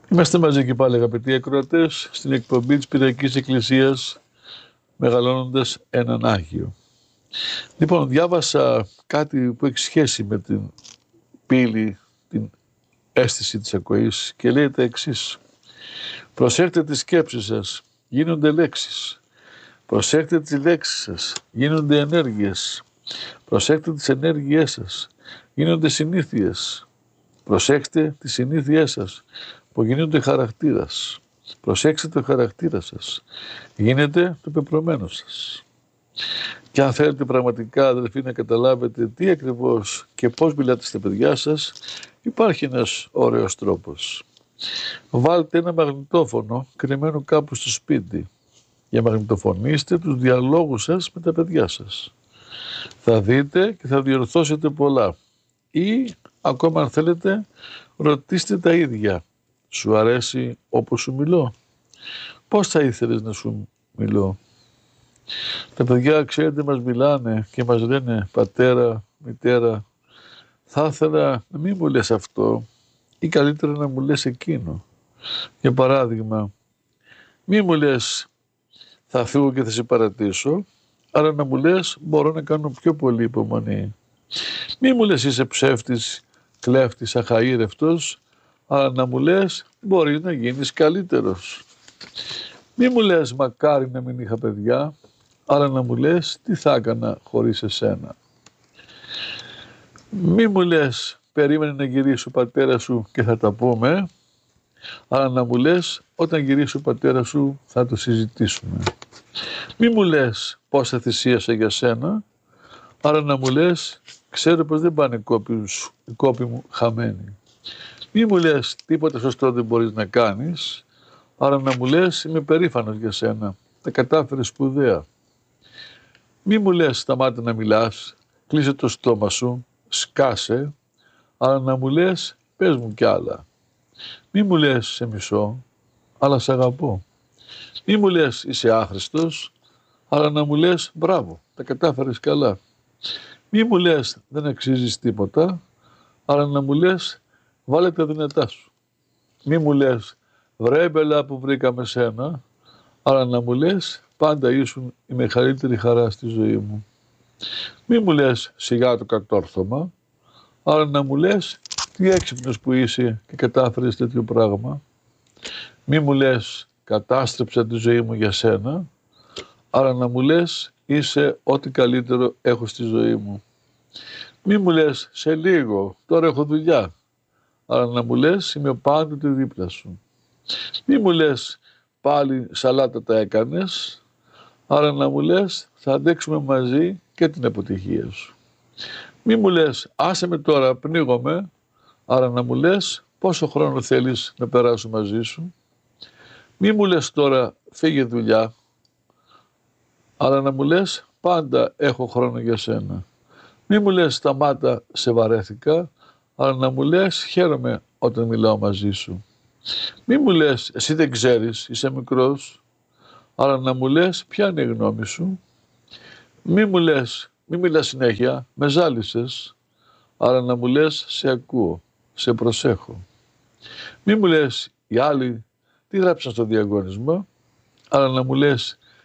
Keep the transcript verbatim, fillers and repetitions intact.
Είμαστε μαζί και πάλι, αγαπητοί ακροατές, στην εκπομπή της Πυριακής Εκκλησίας, μεγαλώνοντας έναν Άγιο. Λοιπόν, διάβασα κάτι που έχει σχέση με την πύλη, την αίσθηση της ακοής και λέει τα εξής. Προσέχτε τις σκέψεις σας, γίνονται λέξεις. Προσέχτε τις λέξεις σας, γίνονται ενέργειες. Προσέχτε τις ενέργειές σας, γίνονται συνήθειες. Προσέχτε τις συνήθειές σας, που γίνονται χαρακτήρας. Προσέξτε το χαρακτήρα σας, γίνεται το πεπρωμένο σας. Και αν θέλετε πραγματικά, αδελφοί, να καταλάβετε τι ακριβώς και πώς μιλάτε στα παιδιά σας, υπάρχει ένας ωραίος τρόπος. Βάλτε ένα μαγνητόφωνο κρυμμένο κάπου στο σπίτι για μαγνητοφωνήστε τους διαλόγους σας με τα παιδιά σας. Θα δείτε και θα διορθώσετε πολλά. Ή ακόμα αν θέλετε, ρωτήστε τα ίδια. Σου αρέσει όπως σου μιλώ? Πώς θα ήθελες να σου μιλώ? Τα παιδιά, ξέρετε, μας μιλάνε και μας λένε πατέρα, μητέρα, θα ήθελα να μην μου λες αυτό ή καλύτερα να μου λες εκείνο. Για παράδειγμα, μη μου λες θα φύγω και θα σε παρατήσω, αλλά να μου λες μπορώ να κάνω πιο πολύ υπομονή. Μη μου λες είσαι ψεύτης, κλέφτης, αχαήρευτος, αλλά να μου λες μπορεί να γίνεις καλύτερος. Μη μου λες μακάρι να μην είχα παιδιά, αλλά να μου λες τι θα έκανα χωρίς εσένα. Μη μου λες περίμενε να γυρίσει ο πατέρα σου και θα τα πούμε, αλλά να μου λες όταν γυρίσει ο πατέρα σου θα το συζητήσουμε. Μη μου λες πόσα θυσίασα για σένα, αλλά να μου λες ξέρω πως δεν πάνε οι κόποι, οι κόποι μου χαμένοι. Μη μου λες τίποτα σωστό δεν μπορείς να κάνεις, αλλά να μου λες είμαι περήφανος για σένα, τα κατάφερες σπουδαία. Μη μου λες σταμάτα να μιλάς, κλείσε το στόμα σου, σκάσε, αλλά να μου λες πες μου κι άλλα. Μη μου λες σε μισώ, αλλά σε αγαπώ. Μη μου λες είσαι άχρηστος, αλλά να μου λες μπράβο, τα κατάφερες καλά. Μη μου λες δεν αξίζεις τίποτα, αλλά να μου λες βάλε τα δυνατά σου. Μη μου λες βρε μπελά που βρήκαμε σένα, αλλά να μου λες πάντα ήσουν η μεγαλύτερη χαρά στη ζωή μου. Μη μου λες σιγά το κατόρθωμα, αλλά να μου λες τι έξυπνος που είσαι και κατάφερες τέτοιο πράγμα. Μη μου λες κατάστρεψα τη ζωή μου για σένα, αλλά να μου λες είσαι ό,τι καλύτερο έχω στη ζωή μου. Μη μου λες σε λίγο, τώρα έχω δουλειά, αλλά να μου λες είμαι πάντοτε δίπλα σου. Μη μου λες πάλι σαλάτα τα έκανες, αλλά να μου λες θα αντέξουμε μαζί και την αποτυχία σου. Μη μου λες άσε με τώρα πνίγομαι, αλλά να μου λες πόσο χρόνο θέλεις να περάσω μαζί σου. Μη μου λες τώρα φύγε δουλειά, αλλά να μου λες πάντα έχω χρόνο για σένα. Μη μου λες σταμάτα σε βαρέθηκα, αλλά να μου λες χαίρομαι όταν μιλάω μαζί σου. Μη μου λες εσύ δεν ξέρεις, είσαι μικρός, αλλά να μου λες ποια είναι η γνώμη σου. Μη μου λες, μη μιλάς συνέχεια, με ζάλισες, αλλά να μου λες σε ακούω, σε προσέχω. Μη μου λες οι άλλοι τι γράψαν στο διαγωνισμό, αλλά να μου λες